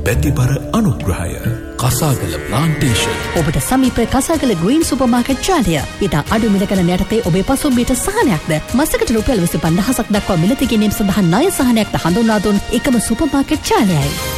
බැතිබර අනුග්‍රහය. කසාගල ප්ලාන්ටේෂන්. ඔබට සමීප කසාගල ග්‍රීන් සුපර්මාකට් ජාලය. ඉතා අඩු මිලකන යටතේ ඔබේ පසුම්බියට සහනයක්ද මසකට රුපියල් 25,000ක් දක්වා මිලදී ගැනීම සඳහා ණය සහනයක්ද හඳුන්වා දුන් එකම සුපර්මාකට් ජාලයයි.